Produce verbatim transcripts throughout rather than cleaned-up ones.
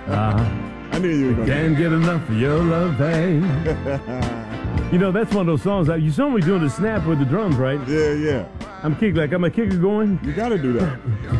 Uh-huh. I knew you were going to. Can't get enough of your love, babe. You know, that's one of those songs. You saw me doing the snap with the drums, right? Yeah, yeah. I'm kick like I'm a kicker going. You got to do that.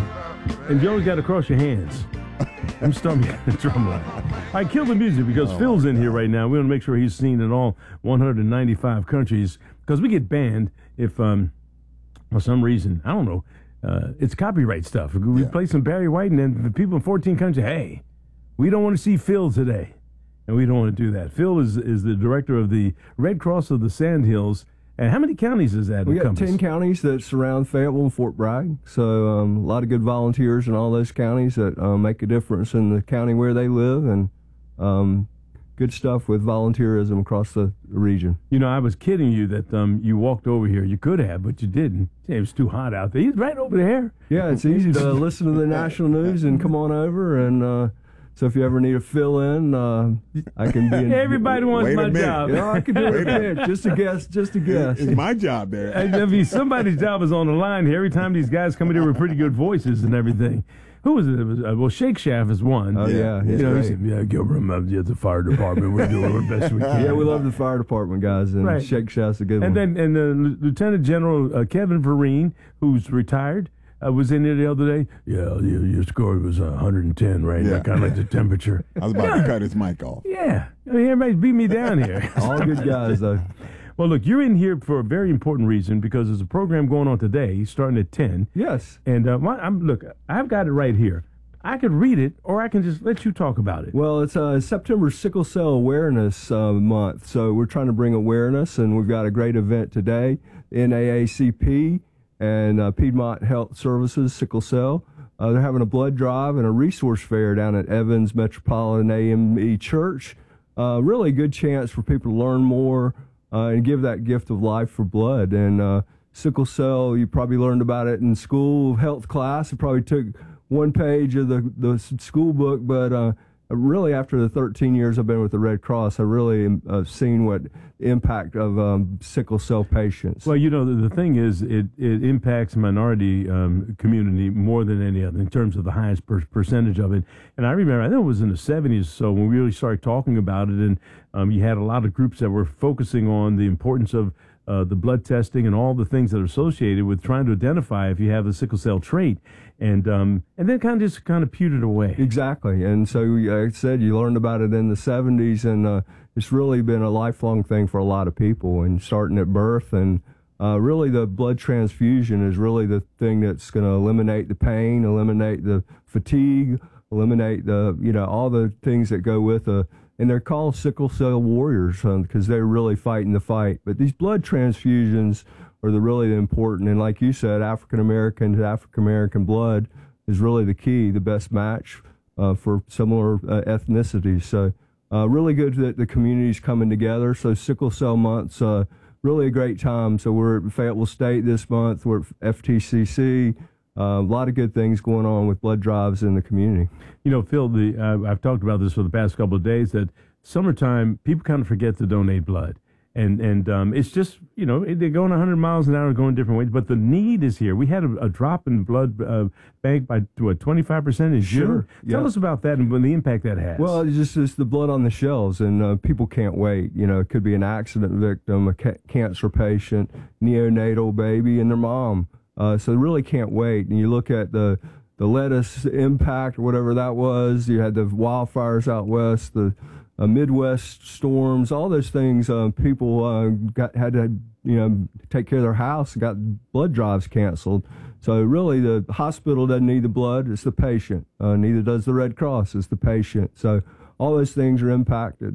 And you always got to cross your hands. I'm stumping the drum line. I kill the music because oh Phil's in here right now. We want to make sure he's seen in all one hundred ninety-five countries because we get banned if, um, for some reason, I don't know, uh, it's copyright stuff. We yeah. play some Barry White, and then the people in fourteen countries, hey, we don't want to see Phil today. And we don't want to do that. Phil is is the director of the Red Cross of the Sandhills. And how many counties is that? We got encompass? ten counties that surround Fayetteville and Fort Bragg. So um, a lot of good volunteers in all those counties that um, make a difference in the county where they live, and um, good stuff with volunteerism across the region. You know, I was kidding you that um, you walked over here. You could have, but you didn't. It was too hot out there. He's right over there. Yeah, it's easy to listen to the national news and come on over and. Uh, So if you ever need a fill-in, uh, I can be in. Everybody wants Wait my job. Yeah, I can do Wait it. A just a guess, just a guess. It's my job there. I mean, somebody's job is on the line here. Every time these guys come in here with pretty good voices and everything. Who was it? It was, uh, well, Shake Shaft is one. Oh, yeah. You know, great. he said, yeah, Gilbert, I'm at the fire department. We're doing our best we can. Yeah, we love the fire department guys, and Right. Shake Shaft's a good And one. then and uh, Lieutenant General uh, Kevin Vereen, who's retired, I was in there the other day. Yeah, your, your score was uh, one hundred ten right now, Yeah. kind of like the temperature. I was about to cut his mic off. Yeah. I mean, everybody's beat me down here. All good guys, though. Well, look, you're in here for a very important reason because there's a program going on today starting at ten. Yes. And uh, my, I'm look, I've got it right here. I could read it, or I can just let you talk about it. Well, it's uh, September Sickle Cell Awareness uh, Month, so we're trying to bring awareness, and we've got a great event today. N double A C P and uh, Piedmont Health Services, Sickle Cell. Uh, they're having a blood drive and a resource fair down at Evans Metropolitan A M E Church. Uh, really good chance for people to learn more uh, and give that gift of life for blood. And uh, sickle cell, you probably learned about it in school health class. It probably took one page of the, the school book, but uh, really after the thirteen years I've been with the Red Cross, I really have seen what impact of um, sickle cell patients. Well, you know, the, the thing is, it, it impacts minority um, community more than any other in terms of the highest per- percentage of it. And I remember, I think it was in the seventies or so when we really started talking about it, and um, you had a lot of groups that were focusing on the importance of uh, the blood testing and all the things that are associated with trying to identify if you have the sickle cell trait. And um, and then kind of just kind of pewtered away. Exactly. And so, like I said, you learned about it in the seventies, and uh, it's really been a lifelong thing for a lot of people, and starting at birth. And uh, really the blood transfusion is really the thing that's going to eliminate the pain, eliminate the fatigue, eliminate the, you know, all the things that go with a, and they're called sickle cell warriors because um, they're really fighting the fight. But these blood transfusions are the really important. And like you said, African-American to African-American blood is really the key, the best match uh, for similar uh, ethnicities. So uh, really good that the community's coming together. So Sickle Cell Month's uh, really a great time. So we're at Fayetteville State this month. We're at F T C C. Uh, a lot of good things going on with blood drives in the community. You know, Phil, the uh, I've talked about this for the past couple of days, that summertime, people kind of forget to donate blood. And and um, it's just, you know, they're going one hundred miles an hour, going different ways, but the need is here. We had a, a drop in the blood uh, bank by, what, twenty-five percent in June? Sure, Tell yeah. us about that and the impact that has. Well, it's just it's the blood on the shelves, and uh, people can't wait. You know, it could be an accident victim, a ca- cancer patient, neonatal baby, and their mom. Uh, so they really can't wait. And you look at the the lettuce impact or whatever that was. You had the wildfires out west, the uh, Midwest storms, all those things. Uh, people uh, got had to you know take care of their house, got blood drives canceled. So really, the hospital doesn't need the blood; it's the patient. Uh, neither does the Red Cross; it's the patient. So all those things are impacted.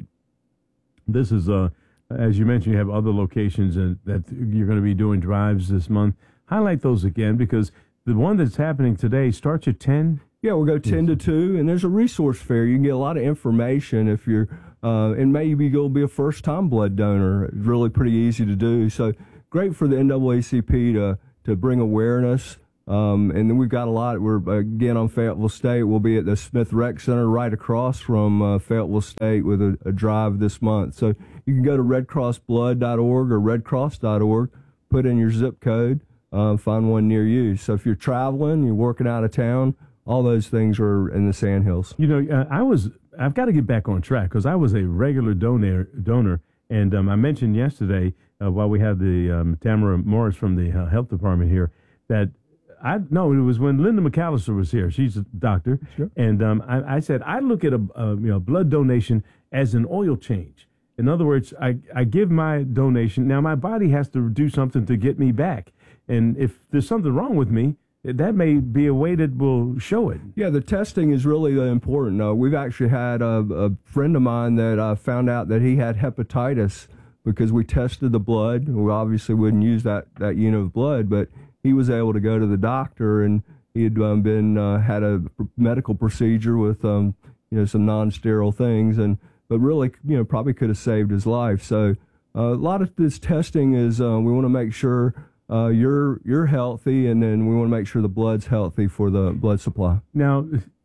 This is, uh, as you mentioned, you have other locations that, that you're going to be doing drives this month. Highlight those again, because the one that's happening today starts at ten. Yeah, we'll go ten to two, and there's a resource fair. You can get a lot of information if you're, uh, and maybe you'll be a first-time blood donor. It's really pretty easy to do. So great for the N double A C P to to bring awareness. Um, and then we've got a lot. We're again on Fayetteville State. We'll be at the Smith Rec Center right across from uh, Fayetteville State with a, a drive this month. So you can go to red cross blood dot org or red cross dot org, put in your zip code. Uh, find one near you. So if you're traveling, you're working out of town, all those things are in the Sandhills. You know, uh, I was, I've got to get back on track because I was a regular donor, donor and um, I mentioned yesterday uh, while we had the um, Tamara Morris from the uh, health department here that I no, it was when Linda McAllister was here. She's a doctor, sure. and um, I, I said I look at a, a you know blood donation as an oil change. In other words, I, I give my donation. Now my body has to do something to get me back, and if there's something wrong with me, that may be a way that will show it. Yeah, the testing is really important. Uh, we've actually had a, a friend of mine that uh, found out that he had hepatitis because we tested the blood. We obviously wouldn't use that, that unit of blood, but he was able to go to the doctor, and he had um, been uh, had a medical procedure with um, you know some non-sterile things, and but really you know probably could have saved his life. So uh, a lot of this testing is uh, we want to make sure uh, you're you're healthy, and then we want to make sure the blood's healthy for the blood supply. Now,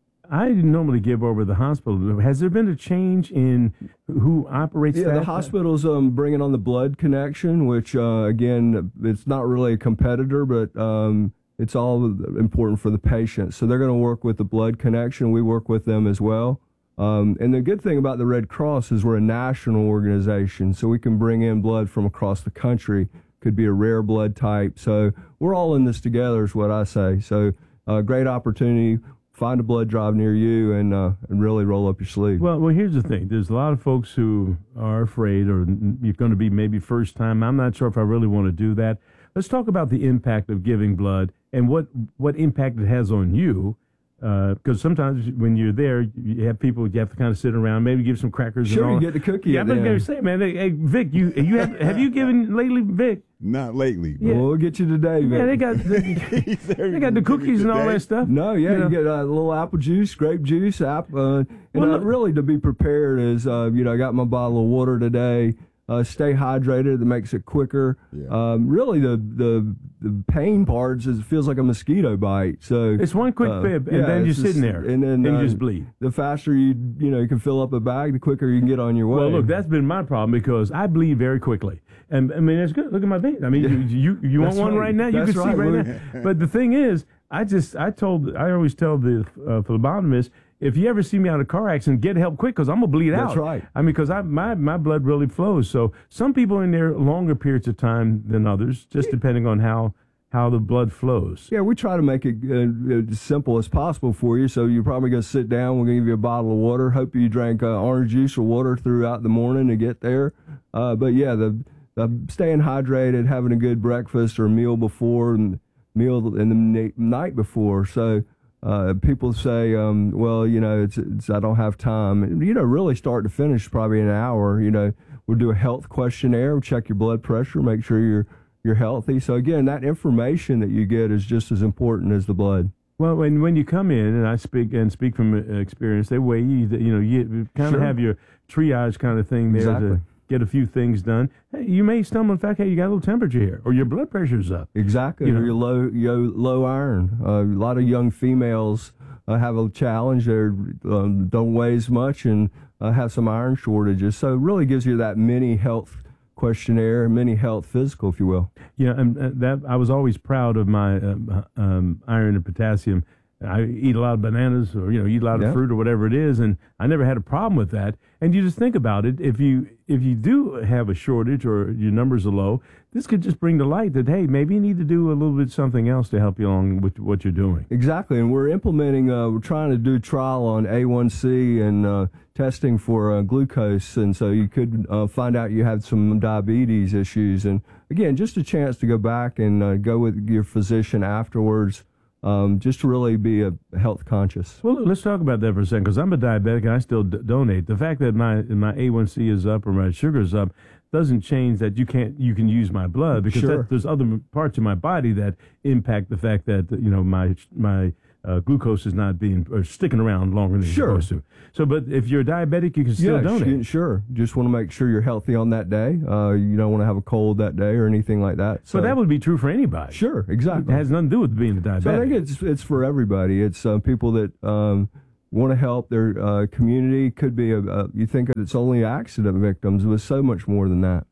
I normally give over the hospital. Has there been a change in who operates yeah, that? the hospital's um, bringing on the Blood Connection, which, uh, again, it's not really a competitor, but um, it's all important for the patient. So they're going to work with the Blood Connection. We work with them as well. Um, and the good thing about the Red Cross is we're a national organization, so we can bring in blood from across the country. Could be a rare blood type. So we're all in this together is what I say. So uh, great opportunity. Find a blood drive near you and uh, and really roll up your sleeve. Well, well, here's the thing. There's a lot of folks who are afraid, or you're going to be maybe first time. I'm not sure if I really want to do that. Let's talk about the impact of giving blood and what, what impact it has on you. Because uh, sometimes when you're there, you have people you have to kind of sit around, maybe give some crackers. Sure, and all. you get the cookie. Yeah, at I'm the going to end. say, man, hey, hey, Vic, you you have have you given lately, Vic? Not lately. Yeah. Well, we'll get you today, man. Yeah, they got the, they got the cookies and all that stuff. No, yeah, you know? you get a little apple juice, grape juice, app, uh, and Well, uh, look- really to be prepared is, uh, you know, I got my bottle of water today. Uh, stay hydrated. That makes it quicker. Yeah. Um, really, the, the the pain parts is it feels like a mosquito bite. So It's one quick uh, bib, and yeah, then you're it's just- sitting there, and then and uh, you just bleed. The faster you you know you can fill up a bag, the quicker you can get on your way. Well, look, that's been my problem because I bleed very quickly. And I mean, it's good. Look at my vein. I mean, you you, you want That's one right. right now? You That's can see right. right We're- now. But the thing is, I just I told I always tell the uh, phlebotomist, if you ever see me out of a car accident, get help quick because I'm gonna bleed out. That's right. I mean, because I my my blood really flows. So some people are in there longer periods of time than others, just depending on how how the blood flows. Yeah, we try to make it uh, as simple as possible for you. So you're probably going to sit down. We're going to give you a bottle of water. Hope you drank uh, orange juice or water throughout the morning to get there. Uh, but yeah, the, the staying hydrated, having a good breakfast or meal before and meal in the na- night before. So uh, people say, um, well, you know, it's, it's I don't have time. You know, really start to finish probably an hour. You know, we'll do a health questionnaire, check your blood pressure, make sure you're you're healthy. So again, that information that you get is just as important as the blood. Well, when when you come in, and I speak and speak from uh, experience, they weigh you. You know, you kind of Sure. have your triage kind of thing there Exactly. to get a few things done. Hey, you may stumble in fact, hey, you got a little temperature here, or your blood pressure's up. Exactly. You know. Or your low, yo, low iron. Uh, a lot of young females uh, have a challenge. They um, don't weigh as much and uh, have some iron shortages. So it really gives you that mini health questionnaire, mini health physical, if you will. Yeah, and uh, that I was always proud of my um, um, iron and potassium. I eat a lot of bananas, or you know, eat a lot of Yeah. fruit, or whatever it is, and I never had a problem with that. And you just think about it: if you if you do have a shortage or your numbers are low, this could just bring to light that hey, maybe you need to do a little bit something else to help you along with what you're doing. Exactly, and we're implementing. Uh, we're trying to do trial on A one C and uh, testing for uh, glucose, and so you could uh, find out you have some diabetes issues. And again, just a chance to go back and uh, go with your physician afterwards. Um, just to really be a health conscious. Well, let's talk about that for a second, because I'm a diabetic and I still d- donate. The fact that my my A one C is up or my sugar is up doesn't change that you can't you can use my blood, because Sure. that, there's other m- parts of my body that impact the fact that you know my my uh, glucose is not being or sticking around longer than Sure. it's supposed to. So, but if you're diabetic, you can still yeah, donate. sh- sure. Just want to make sure you're healthy on that day. Uh, you don't want to have a cold that day or anything like that. So So that would be true for anybody. sure, It exactly. has nothing to do with being a diabetic. So I think it's it's for everybody. It's uh, people that um, want to help their uh, community. Could be a, a you think it's only accident victims, but so much more than that.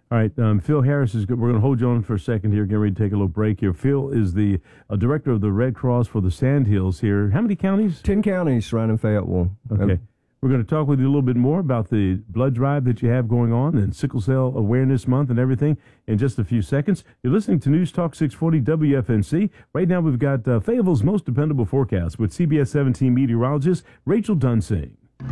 All right, um, Phil Harris is good. We're going to hold you on for a second here. Getting ready to take a little break here. Phil is the uh, director of the Red Cross for the Sandhills here. How many counties? Ten counties surrounding Fayetteville. Okay. We're going to talk with you a little bit more about the blood drive that you have going on and Sickle Cell Awareness Month and everything in just a few seconds. You're listening to News Talk six forty W F N C. Right now we've got uh, Fayetteville's most dependable forecast with C B S seventeen meteorologist Rachel Dunsing.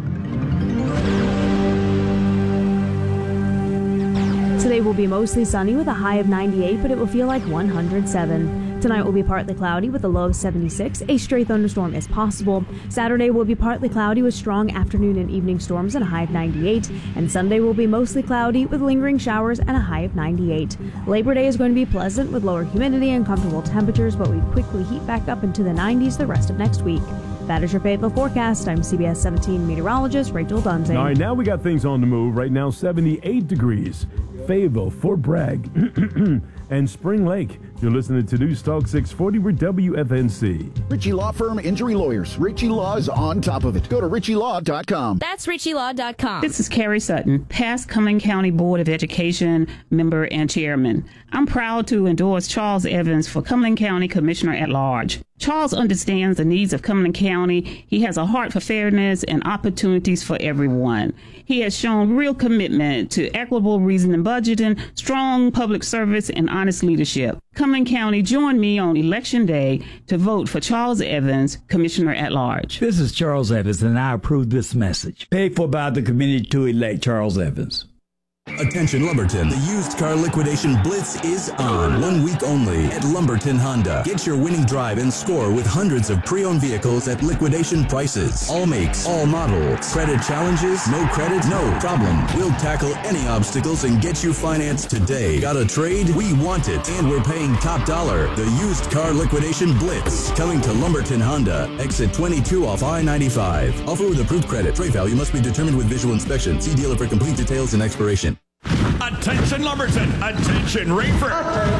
Today will be mostly sunny with a high of ninety-eight, but it will feel like one hundred seven. Tonight will be partly cloudy with a low of seventy-six. A stray thunderstorm is possible. Saturday will be partly cloudy with strong afternoon and evening storms and a high of ninety-eight. And Sunday will be mostly cloudy with lingering showers and a high of ninety-eight. Labor Day is going to be pleasant with lower humidity and comfortable temperatures, but we quickly heat back up into the nineties the rest of next week. That is your Fayetteville forecast. I'm C B S seventeen meteorologist Rachel Dunsing. All right, now we got things on the move. Right now, seventy-eight degrees. Fayetteville, Fort Bragg, and Spring Lake. You're listening to News Talk six forty. We're W F N C. Ritchie Law Firm Injury Lawyers. Ritchie Law is on top of it. Go to ritchie law dot com. That's ritchie law dot com. This is Carrie Sutton, past Cumberland County Board of Education member and chairman. I'm proud to endorse Charles Evans for Cumberland County Commissioner at Large. Charles understands the needs of Cumberland County. He has a heart for fairness and opportunities for everyone. He has shown real commitment to equitable reasoning budgeting, strong public service, and honest leadership. Cumberland County, join me on Election Day to vote for Charles Evans, Commissioner at Large. This is Charles Evans, and I approve this message. Paid for by the committee to elect Charles Evans. Attention Lumberton, the used car liquidation blitz is on. One week only at Lumberton Honda. Get your winning drive and score with hundreds of pre-owned vehicles at liquidation prices. All makes, all models. Credit challenges? No credit? No problem. We'll tackle any obstacles and get you financed today. Got a trade? We want it, and we're paying top dollar. The used car liquidation blitz. Coming to Lumberton Honda, exit twenty-two off I ninety-five. Offer with approved credit. Trade value must be determined with visual inspection. See dealer for complete details and expiration. Attention Lumberton! Attention Raeford!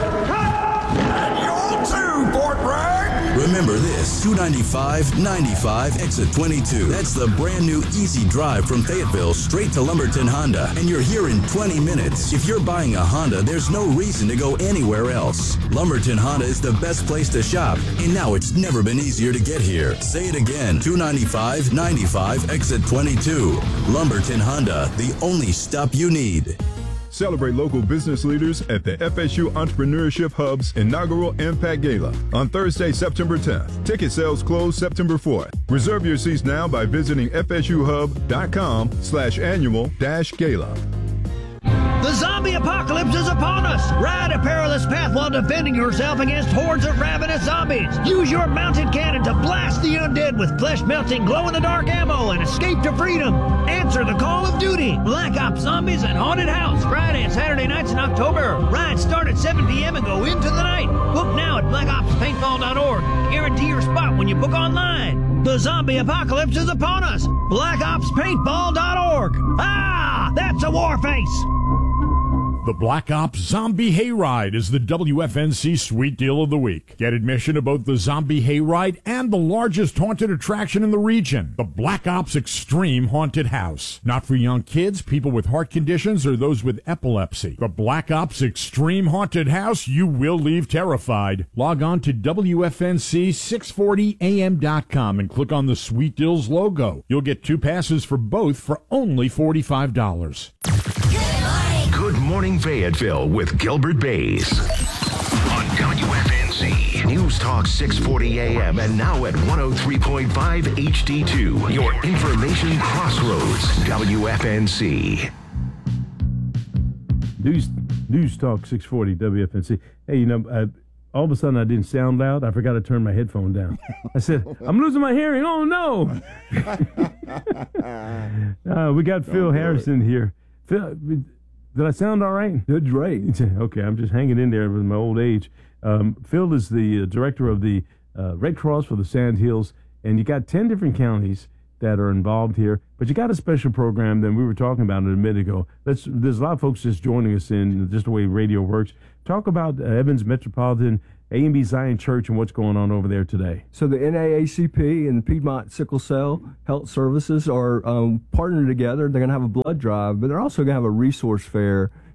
And y'all too, Fort Bragg! Remember this, two ninety-five, ninety-five, exit twenty-two. That's the brand new easy drive from Fayetteville straight to Lumberton Honda. And you're here in twenty minutes. If you're buying a Honda, there's no reason to go anywhere else. Lumberton Honda is the best place to shop. And now it's never been easier to get here. Say it again, two ninety-five, ninety-five, exit twenty-two. Lumberton Honda, the only stop you need. Celebrate local business leaders at the F S U Entrepreneurship Hub's inaugural Impact Gala on Thursday, September tenth. Ticket sales close September fourth. Reserve your seats now by visiting fsuhub.com slash annual dash gala. The zombie apocalypse is upon us! Ride a perilous path while defending yourself against hordes of ravenous zombies! Use your mounted cannon to blast the undead with flesh-melting, glow-in-the-dark ammo and escape to freedom! Answer the call of duty! Black Ops Zombies and Haunted House, Friday and Saturday nights in October. Rides start at seven p.m. and go into the night. Book now at black ops paintball dot org. Guarantee your spot when you book online. The zombie apocalypse is upon us! black ops paintball dot org. Ah! That's a war face! The Black Ops Zombie Hayride is the W F N C Sweet Deal of the Week. Get admission to both the Zombie Hayride and the largest haunted attraction in the region, the Black Ops Extreme Haunted House. Not for young kids, people with heart conditions, or those with epilepsy. The Black Ops Extreme Haunted House, you will leave terrified. Log on to W F N C six forty A M dot com and click on the Sweet Deals logo. You'll get two passes for both for only forty-five dollars. Good Morning Fayetteville with Gilbert Bays on W F N C News Talk six forty A M and now at one oh three point five H D two. Your information crossroads. W F N C. News News Talk six forty W F N C. Hey, you know, uh, all of a sudden I didn't sound loud. I forgot to turn my headphone down. I said, I'm losing my hearing. Oh, no. uh, we got Phil Harrison here. Phil, did I sound all right? That's great. Okay, I'm just hanging in there with my old age. Um, Phil is the uh, director of the uh, Red Cross for the Sandhills, and you got ten different counties that are involved here, but you got a special program that we were talking about a minute ago. Let's, there's a lot of folks just joining us in just the way radio works. Talk about uh, Evans Metropolitan A and B Zion Church and what's going on over there today. So the N double A C P and the Piedmont Sickle Cell Health Services are um, partnered together. They're going to have a blood drive, but they're also going to have a resource fair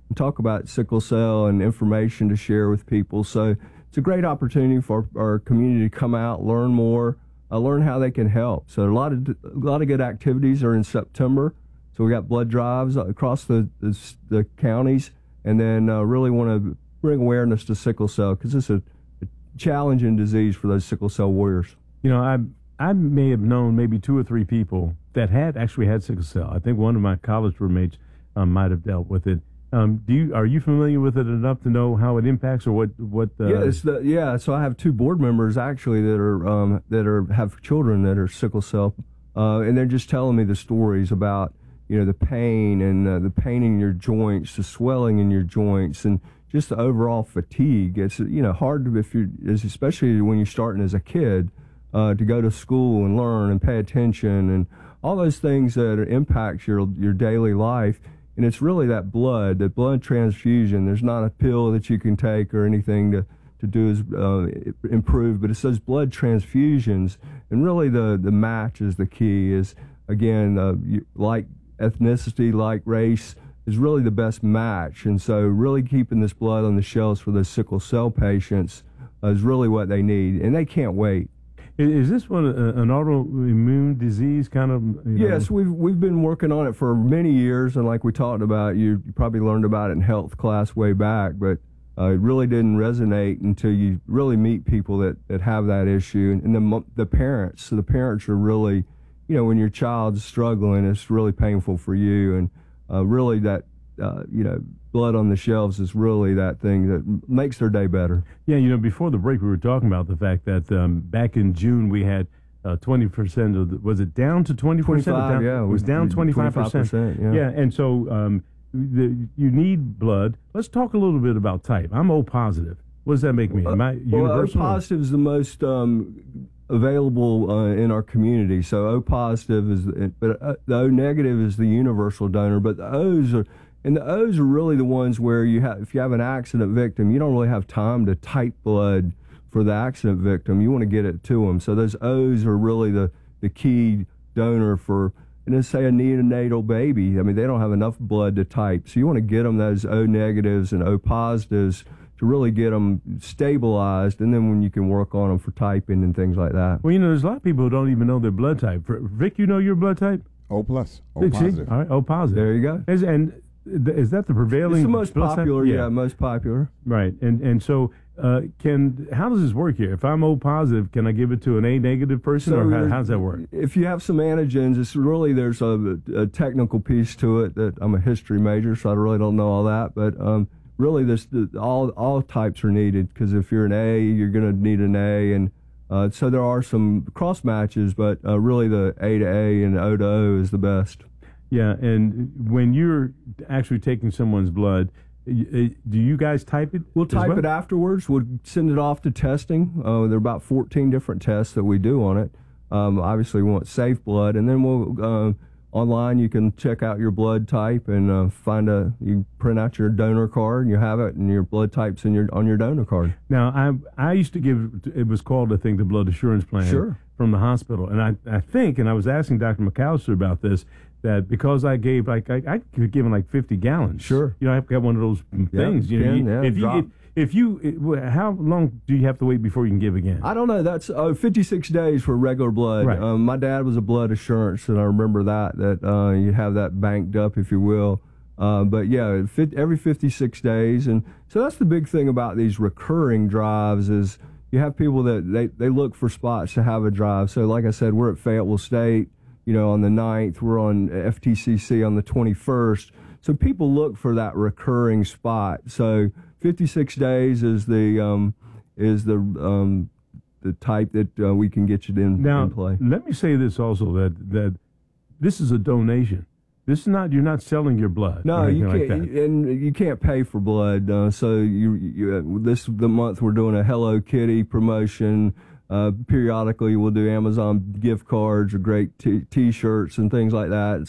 and talk about sickle cell and information to share with people. So it's a great opportunity for our community to come out, learn more, uh, learn how they can help. So a lot of a lot of good activities are in September. So we got blood drives across the the, the counties, and then uh, really want to bring awareness to sickle cell because it's a, a challenging disease for those sickle cell warriors. You know, I I may have known maybe two or three people that had actually had sickle cell. I think one of my college roommates um, might have dealt with it. Um, do you are you familiar with it enough to know how it impacts or what what? Uh, yeah, it's the, yeah. So I have two board members actually that are um, that are have children that are sickle cell, uh, and they're just telling me the stories about you know the pain and uh, the pain in your joints, the swelling in your joints, and just the overall fatigue. It's you know hard to, if you especially when you're starting as a kid uh, to go to school and learn and pay attention and all those things that impact your your daily life. And it's really that blood, that blood transfusion. There's not a pill that you can take or anything to, to do is uh, improve, but it's those blood transfusions. And really the, the match is the key is, again, uh, you, like ethnicity, like race, is really the best match. And so really keeping this blood on the shelves for those sickle cell patients uh, is really what they need. And they can't wait. Is this one a, an autoimmune disease kind of? You know? Yes, we've we've been working on it for many years, and like we talked about, you, you probably learned about it in health class way back, but uh, it really didn't resonate until you really meet people that, that have that issue, and, and the the parents. So the parents are really, you know, when your child's struggling, it's really painful for you, and uh, really that uh, you know. blood on the shelves is really that thing that makes their day better. Yeah, you know, before the break, we were talking about the fact that um, back in June we had uh, twenty percent of the, was it down to twenty percent? twenty-five, yeah. It was down twenty-five percent. Yeah. yeah, and so um, the, you need blood. Let's talk a little bit about type. I'm O positive. What does that make me? Am I well, universal? O positive is the most um, available uh, in our community. So O positive is, but uh, the O negative is the universal donor, but the O's are, and the O's are really the ones where you have, if you have an accident victim, you don't really have time to type blood for the accident victim. You want to get it to them. So those O's are really the, the key donor for, and let's say a neonatal baby. I mean, they don't have enough blood to type. So you want to get them those O negatives and O positives to really get them stabilized, and then when you can work on them for typing and things like that. Well, you know, there's a lot of people who don't even know their blood type. Vic, you know your blood type? O plus, O Vic, positive. See? All right, O positive. There you go. Is, and is that the prevailing? It's the most blood popular, type? yeah. yeah, most popular. Right, and and so uh, can how does this work here? If I'm O positive, can I give it to an A negative person, so or how, how does that work? If you have some antigens, it's really there's a, a technical piece to it that I'm a history major, so I really don't know all that, but um, really this the, all all types are needed because if you're an A, you're going to need an A, and uh, so there are some cross matches, but uh, really the A to A and O to O is the best. Yeah, and when you're actually taking someone's blood, do you guys type it? We'll type well? it afterwards. We'll send it off to testing. Uh, there are about fourteen different tests that we do on it. Um, obviously, we want safe blood, and then we'll uh, online. You can check out your blood type and uh, find a. You print out your donor card, and you have it, and your blood type's in your on your donor card. Now, I I used to give. It was called, I think, the blood assurance plan. Sure. From the hospital, and I I think, and I was asking Doctor McAllister about this. That because I gave like I, I could give him like fifty gallons. Sure. You know, I've got one of those things. Yeah, you know, can, you, yeah, if drop. you if you it, how long do you have to wait before you can give again? I don't know. That's uh, fifty-six days for regular blood. Right. Um, my dad was a blood assurance, and I remember that that uh, you have that banked up, if you will. Uh, but yeah, fit, every fifty-six days, and so that's the big thing about these recurring drives is you have people that they they look for spots to have a drive. So like I said, we're at Fayetteville State. You know, on the ninth, we're on F T C C on the twenty-first. So people look for that recurring spot. So fifty-six days is the um, is the um, the type that uh, we can get you in, now, in play. Let me say this also that that this is a donation. This is not you're not selling your blood. No, you can't, like and you can't pay for blood. Uh, so you, you uh, this the month we're doing a Hello Kitty promotion. Uh, periodically, we'll do Amazon gift cards or great t- T-shirts and things like that. So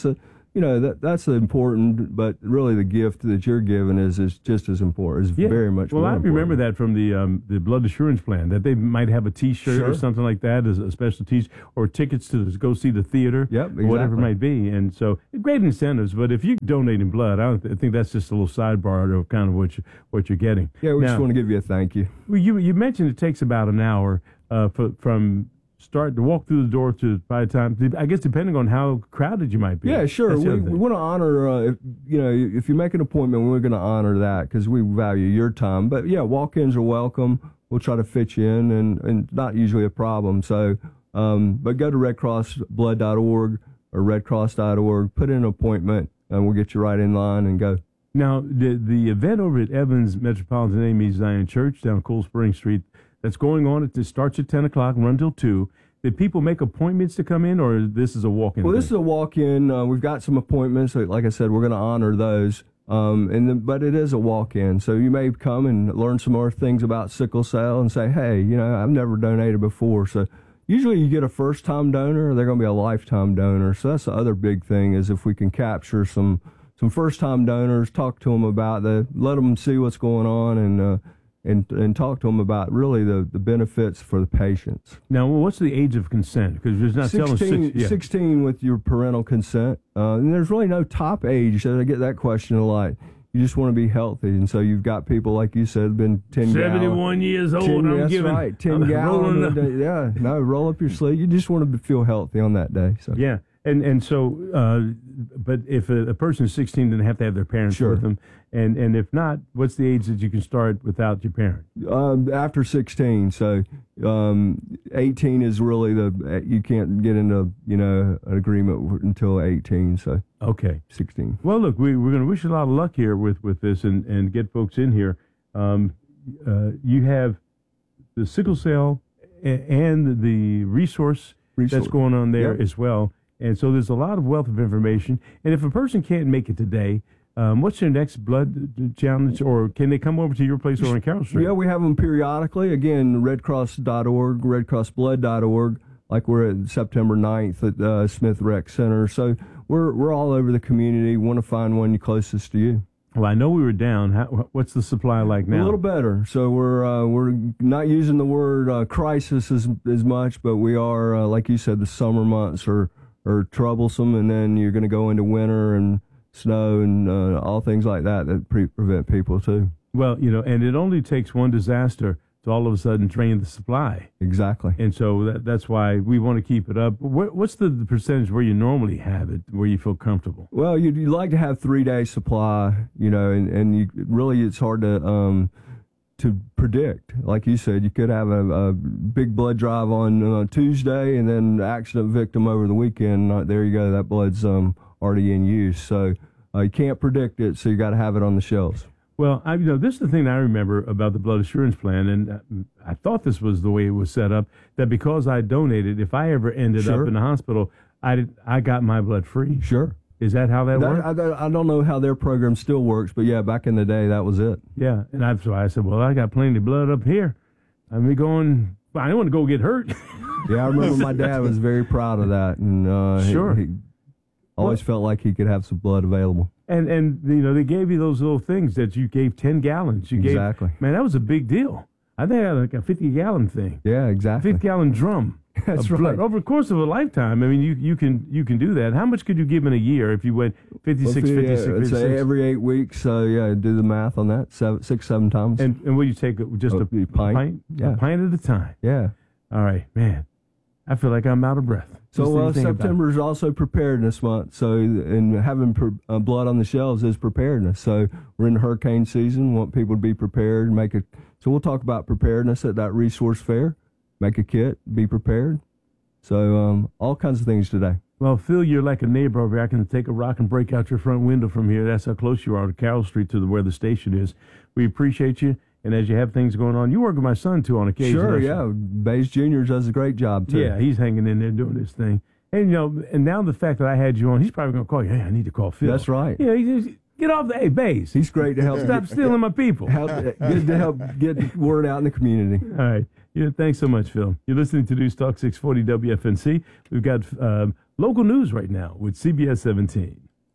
you know, that that's the important, but really the gift that you're giving is is just as important. Is Yeah. very much. Well, more I remember important. that from the um, the blood assurance plan, that they might have a T-shirt Sure. or something like that as a special T-shirt, or tickets to go see the theater, Yep, or whatever it exactly. might be. And so, great incentives. But if you're donating blood, I, don't th- I think that's just a little sidebar of kind of what you, what you're getting. Yeah, we Now, just want to give you a thank you. well, you you mentioned it takes about an hour uh, for, from start to walk through the door to by the time, I guess, depending on how crowded you might be. Yeah, sure. That's the We, other we thing. want to honor, uh, if, you know, if you make an appointment, we're going to honor that because we value your time. But yeah, walk-ins are welcome. We'll try to fit you in, and, and not usually a problem. So, um, but go to red cross blood dot org or red cross dot org, put in an appointment, and we'll get you right in line and go. Now, the the event over at Evans Metropolitan A M E Zion Church down Cool Spring Street, that's going on, it starts at ten o'clock and runs till two. Did people make appointments to come in, or this is a walk-in? Well, this thing? is a walk-in. Uh, we've got some appointments. Like like I said, we're going to honor those. Um, and then, but it is a walk-in, so you may come and learn some more things about sickle cell and say, hey, you know, I've never donated before. So usually you get a first-time donor, or they're going to be a lifetime donor. So that's the other big thing, is if we can capture some some first-time donors, talk to them about the, let them see what's going on, and uh, and and talk to them about really the, the benefits for the patients. Now, what's the age of consent? Because there's not telling sixteen, six, yeah. sixteen with your parental consent. Uh, and there's really no top age. So I get that question a lot. You just want to be healthy. And so you've got people, like you said, been ten seventy-one gallon, years old. ten, I'm that's giving. right. ten I'm rolling gallon. a up. day. Yeah, no, roll up your sleeve. You just want to feel healthy on that day. So Yeah, and and so, uh, but if a, a person is sixteen, then they have to have their parents Sure. with them, and and if not, what's the age that you can start without your parent? Um, after sixteen, so um, eighteen is really the, you can't get into, you know, an agreement until eighteen, so Okay. sixteen. Well, look, we, we're going to wish you a lot of luck here with, with this and, and get folks in here. Um, uh, you have the sickle cell a- and the resource, Resource. that's going on there Yep. as well. And so there's a lot of wealth of information. And if a person can't make it today, um, what's their next blood challenge? Or can they come over to your place over on Carroll Street? Yeah, we have them periodically. Again, red cross dot org, red cross blood dot org, like we're at September ninth at uh, Smith Rec Center. So we're we're all over the community. Want to find one closest to you. Well, I know we were down. How, what's the supply like now? A little better. So we're uh, we're not using the word uh, crisis as as much, but we are, uh, like you said, the summer months are are troublesome, and then you're going to go into winter and snow and uh, all things like that that pre- prevent people too. Well, you know, and it only takes one disaster to all of a sudden drain the supply. Exactly. And so that, that's why we want to keep it up. What, what's the, the percentage where you normally have it, where you feel comfortable? Well, you'd, you'd like to have three day supply, you know, and, and you really it's hard to um, to predict. Like you said, you could have a, a big blood drive on uh, Tuesday, and then accident victim over the weekend. Uh, there you go, that blood's um, already in use. So uh, you can't predict it, so you got to have it on the shelves. Well, I, you know, this is the thing I remember about the blood assurance plan, and uh, I thought this was the way it was set up, that because I donated, if I ever ended Sure. up in the hospital, I did, I got my blood free. Sure. Is that how that, That- works? I, don't- I don't know how their program still works, but yeah, back in the day, that was it. Yeah, and I, so I said, well, I got plenty of blood up here. I'm going, I don't want to go get hurt. Yeah, I remember my dad was very proud of that, and uh, he- Sure. he, always felt like he could have some blood available. And, and you know, they gave you those little things that you gave ten gallons. You Exactly. Gave, man, that was a big deal. I think I had like a fifty gallon thing. Yeah, exactly. fifty gallon drum. That's of blood. right. Over the course of a lifetime, I mean, you, you can you can do that. How much could you give in a year if you went fifty-six, Well, if you- fifty-six, yeah, I'd say fifty-six? every eight weeks. So yeah, do the math on that. Seven, six, seven times. And and will you take just Oh, a, a a pint? pint? Yeah. A pint at a time. yeah. All right, man. I feel like I'm out of breath. Just So uh, thinking about it. September is also preparedness month. So and having per, uh, blood on the shelves is preparedness. So we're in hurricane season. Want people to be prepared. Make a. So we'll talk about preparedness at that resource fair. Make a kit. Be prepared. So um, all kinds of things today. Well, Phil, you're like a neighbor over here. I can take a rock and break out your front window from here. That's how close you are to Carroll Street, to the, where the station is. We appreciate you. And as you have things going on, you work with my son, too, on occasion. Sure, don't you? yeah. Bays Junior does a great job, too. Yeah, he's hanging in there doing his thing. And, you know, and now the fact that I had you on, he's probably going to call you, hey, I need to call Phil. That's right. Yeah, he just, get off the, hey, Bays. He's great to help. Stop stealing my people. Help, good to help get word out in the community. All right. Yeah, thanks so much, Phil. You're listening to News Talk six forty W F N C. We've got um, local news right now with C B S seventeen.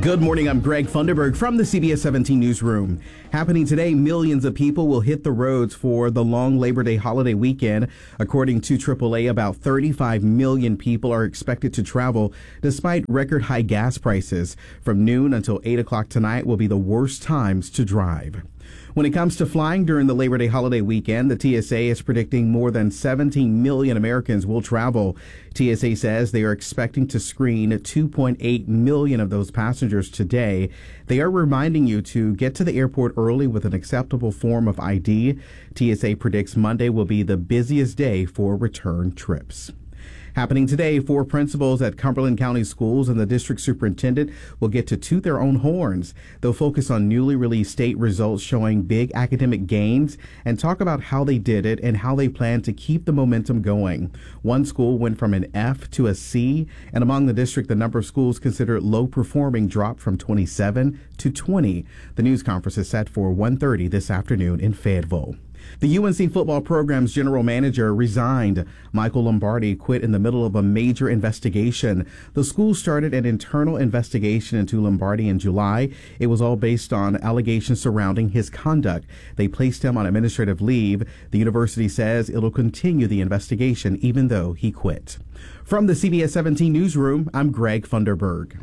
Good morning, I'm Greg Funderburg from the C B S seventeen Newsroom. Happening today, millions of people will hit the roads for the long Labor Day holiday weekend. According to triple A, about thirty-five million people are expected to travel despite record high gas prices. From noon until eight o'clock tonight will be the worst times to drive. When it comes to flying during the Labor Day holiday weekend, the T S A is predicting more than seventeen million Americans will travel. T S A says they are expecting to screen two point eight million of those passengers today. They are reminding you to get to the airport early with an acceptable form of I D. T S A predicts Monday will be the busiest day for return trips. Happening today, four principals at Cumberland County Schools and the district superintendent will get to toot their own horns. They'll focus on newly released state results showing big academic gains and talk about how they did it and how they plan to keep the momentum going. One school went from an F to a C, and among the district, the number of schools considered low performing dropped from twenty-seven to twenty. The news conference is set for one thirty this afternoon in Fayetteville. The U N C football program's general manager resigned. Michael Lombardi quit in the middle of a major investigation. The school started an internal investigation into Lombardi in July. It was all based on allegations surrounding his conduct. They placed him on administrative leave. The university says it'll continue the investigation even though he quit. From the C B S seventeen Newsroom, I'm Greg Funderburg.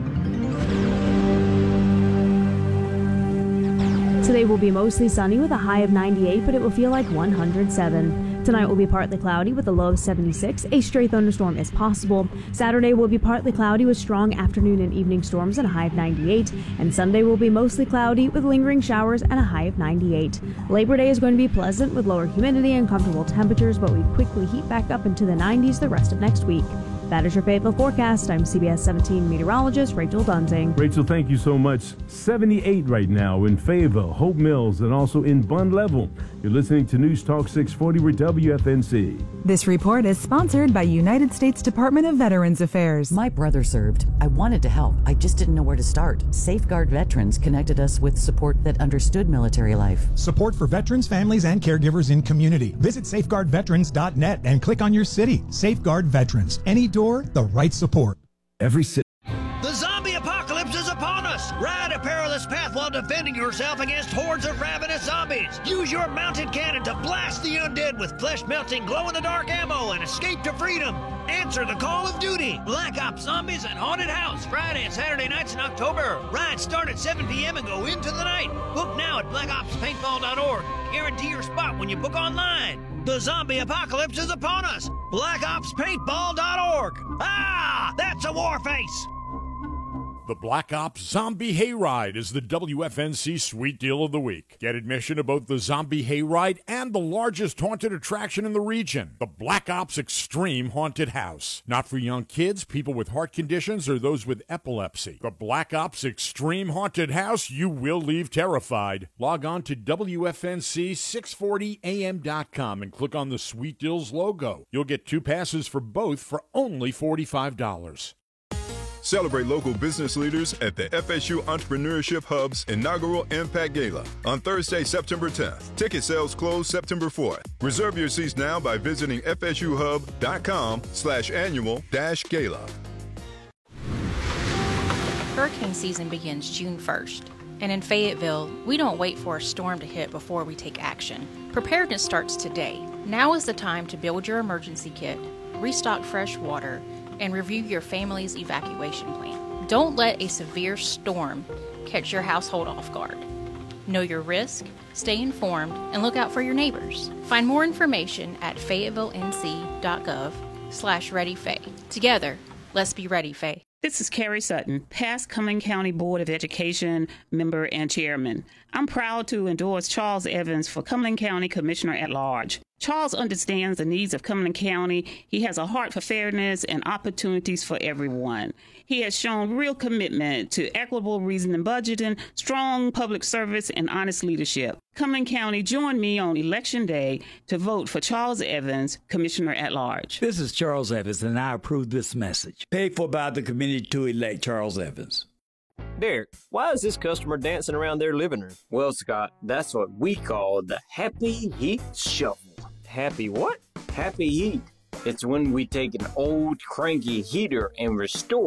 Today will be mostly sunny with a high of ninety-eight, but it will feel like one hundred seven. Tonight will be partly cloudy with a low of seventy-six. A stray thunderstorm is possible. Saturday will be partly cloudy with strong afternoon and evening storms and a high of ninety-eight. And Sunday will be mostly cloudy with lingering showers and a high of ninety-eight. Labor Day is going to be pleasant with lower humidity and comfortable temperatures, but we quickly heat back up into the nineties the rest of next week. That is your Fayetteville forecast. I'm C B S seventeen meteorologist Rachel Dunsing. Rachel, thank you so much. seventy-eight right now in Fayetteville, Hope Mills, and also in Bund Level. You're listening to News Talk six forty with W F N C. This report is sponsored by United States Department of Veterans Affairs. My brother served. I wanted to help. I just didn't know where to start. Safeguard Veterans connected us with support that understood military life. Support for veterans, families, and caregivers in community. Visit safeguard veterans dot net and click on your city. Safeguard Veterans. Any door, the right support. Every city. The zombie apocalypse is upon us! Ride a perilous path while defending yourself against hordes of ravenous zombies. Use your mounted cannon to blast the undead with flesh-melting, glow-in-the-dark ammo and escape to freedom. Answer the call of duty. Black Ops Zombies and Haunted House, Friday and Saturday nights in October. Rides start at seven p.m. and go into the night. Book now at black ops paintball dot org. Guarantee your spot when you book online. The zombie apocalypse is upon us. black ops paintball dot org. Ah, that's a war face. The Black Ops Zombie Hayride is the W F N C Sweet Deal of the Week. Get admission to both the Zombie Hayride and the largest haunted attraction in the region, the Black Ops Extreme Haunted House. Not for young kids, people with heart conditions, or those with epilepsy. The Black Ops Extreme Haunted House, you will leave terrified. Log on to W F N C six forty A M dot com and click on the Sweet Deals logo. You'll get two passes for both for only forty-five dollars. Celebrate local business leaders at the F S U Entrepreneurship Hub's inaugural Impact Gala on Thursday, September tenth. Ticket sales close September fourth. Reserve your seats now by visiting F S U hub dot com slash annual dash gala. Hurricane season begins June first. And in Fayetteville, we don't wait for a storm to hit before we take action. Preparedness starts today. Now is the time to build your emergency kit, restock fresh water, and review your family's evacuation plan. Don't let a severe storm catch your household off guard. Know your risk, stay informed, and look out for your neighbors. Find more information at fayetteville n c dot gov slash ready fay. Together, let's be ready, Faye. This is Carrie Sutton, past Cumberland County Board of Education member and chairman. I'm proud to endorse Charles Evans for Cumberland County Commissioner at Large. Charles understands the needs of Cumberland County. He has a heart for fairness and opportunities for everyone. He has shown real commitment to equitable reasoning budgeting, strong public service, and honest leadership. Cumberland County, join me on Election Day to vote for Charles Evans, Commissioner at Large. This is Charles Evans, and I approve this message. Paid for by the committee to elect Charles Evans. Derek, why is this customer dancing around their living room? Well, Scott, that's what we call the Happy Heat Shuffle. Happy what? Happy Heat. It's when we take an old cranky heater and restore it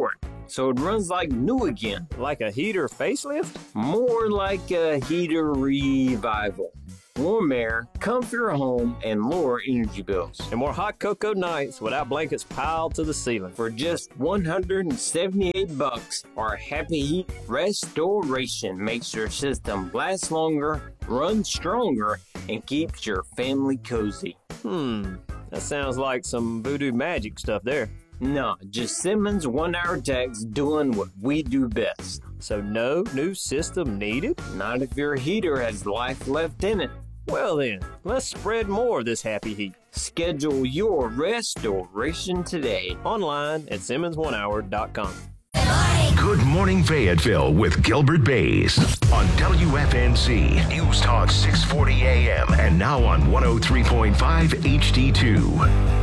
so it runs like new again. Like a heater facelift? More like a heater revival. Warm air, comfier home, and lower energy bills. And more hot cocoa nights without blankets piled to the ceiling. For just one hundred seventy-eight bucks, our Happy Heat Restoration makes your system last longer, run stronger, and keeps your family cozy. Hmm, that sounds like some voodoo magic stuff there. No, just Simmons one-hour techs doing what we do best. So no new system needed? Not if your heater has life left in it. Well then, let's spread more of this Happy Heat. Schedule your restoration today. Online at Simmons one hour dot com. Good Morning Fayetteville with Gilbert Bays on W F N Z News Talk six forty A M and now on one oh three point five H D two.